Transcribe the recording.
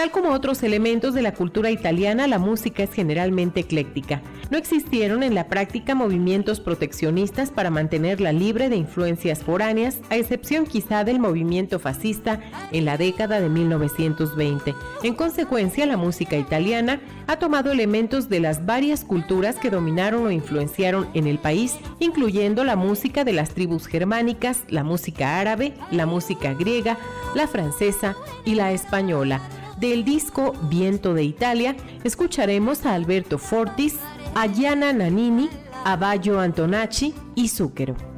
Tal como otros elementos de la cultura italiana, la música es generalmente ecléctica. No existieron en la práctica movimientos proteccionistas para mantenerla libre de influencias foráneas, a excepción quizá del movimiento fascista en la década de 1920. En consecuencia, la música italiana ha tomado elementos de las varias culturas que dominaron o influenciaron en el país, incluyendo la música de las tribus germánicas, la música árabe, la música griega, la francesa y la española. Del disco Viento de Italia, escucharemos a Alberto Fortis, a Gianna Nannini, a Baggio Antonacci y Zucchero.